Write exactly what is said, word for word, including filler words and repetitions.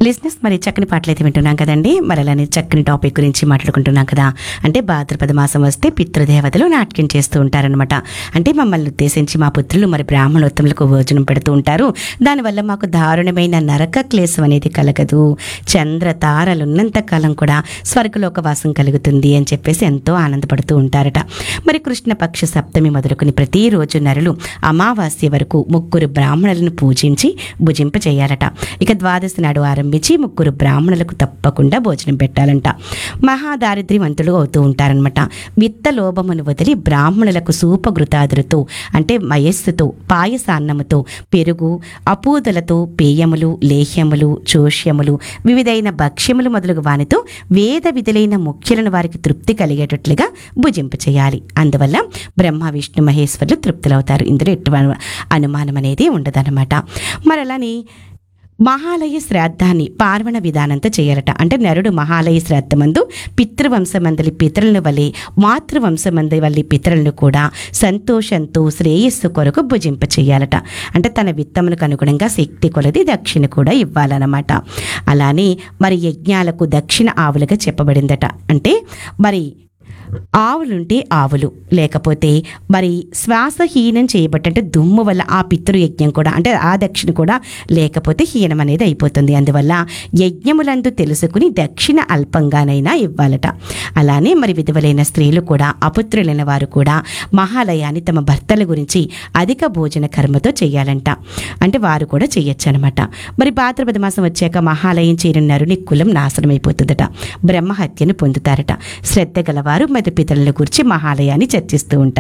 లిజినెస్ మరి చక్కని పాటలు అయితే వింటున్నాం కదండి. మరి అలానే చక్కని టాపిక్ గురించి మాట్లాడుకుంటున్నాం కదా. అంటే భాద్రపద మాసం వస్తే పితృదేవతలు నాట్యం చేస్తూ ఉంటారనమాట. అంటే మమ్మల్ని ఉద్దేశించి మా పుత్రులు మరి బ్రాహ్మణోత్తములకు భోజనం పెడుతూ ఉంటారు. దానివల్ల మాకు దారుణమైన నరక క్లేశం అనేది కలగదు, చంద్ర తారలున్నంత కాలం కూడా స్వర్గలోక వాసం కలుగుతుంది అని చెప్పేసి ఎంతో ఆనందపడుతూ ఉంటారట. మరి కృష్ణపక్ష సప్తమి మొదలుకొని ప్రతిరోజు నరులు అమావాస్య వరకు ముగ్గురు బ్రాహ్మణులను పూజించి భుజింప చేయాలట. ఇక ద్వాదశి నాడు ఆరంభించి ముగ్గురు బ్రాహ్మణులకు తప్పకుండా భోజనం పెట్టాలంట. మహాదారిద్ర్యవంతులు అవుతూ ఉంటారనమాట. విత్త లోభమును వదిలి బ్రాహ్మణులకు సూపఘృతాదులతో అంటే మయస్సుతో పాయసాన్నముతో పెరుగు అపూదలతో పేయములు లేహ్యములు చోష్యములు వివిధైన భక్ష్యములు మొదలగు వానితో వేద విధులైన ముఖ్యులను వారికి తృప్తి కలిగేటట్లుగా భుజింప చేయాలి. అందువల్ల బ్రహ్మ విష్ణు మహేశ్వరులు తృప్తులవుతారు. ఇందులో ఎటువంటి అనుమానం అనేది ఉండదన్నమాట. మరి అలానే మహాలయ శ్రాద్ధాన్ని పార్వణ విధానంతో చేయాలట. అంటే నరుడు మహాలయ శ్రాద్ధమందు పితృవంశమందలి పితరులను వలె మాతృవంశమంది వల్లి పితరులను కూడా సంతోషంతో శ్రేయస్సు కొరకు భుజింప చేయాలట. అంటే తన విత్తములకు అనుగుణంగా శక్తి కొలది దక్షిణ కూడా ఇవ్వాలన్నమాట. అలానే మరి యజ్ఞాలకు దక్షిణ ఆవులుగా చెప్పబడిందట. అంటే మరి ఆవులుంటే ఆవులు, లేకపోతే మరి శ్వాసహీనం చేయబట్టంటే దుమ్ము వల్ల ఆ పితృయజ్ఞం కూడా అంటే ఆ దక్షిణ కూడా లేకపోతే హీనం అనేది అయిపోతుంది. అందువల్ల యజ్ఞములందు తెలుసుకుని దక్షిణ అల్పంగానైనా ఇవ్వాలట. అలానే మరి విధవలైన స్త్రీలు కూడా అపుత్రులైన వారు కూడా మహాలయాన్ని తమ భర్తల గురించి అధిక భోజన కర్మతో చేయాలంట. అంటే వారు కూడా చేయొచ్చు అనమాట. మరి భాద్రపద మాసం వచ్చాక మహాలయం చేరిన నరుని కులం నాశనమైపోతుందట, బ్రహ్మహత్యను పొందుతారట. శ్రద్ధ గలవారు మరి పితరుల గురించి మహాలయాన్ని చర్చిస్తూ ఉంటారు.